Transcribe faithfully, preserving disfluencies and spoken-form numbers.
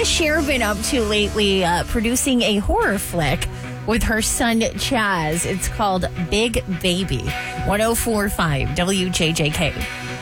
has Cher been up to lately? Uh, producing a horror flick with her son Chaz. It's called Big Baby. one oh four point five W J J K.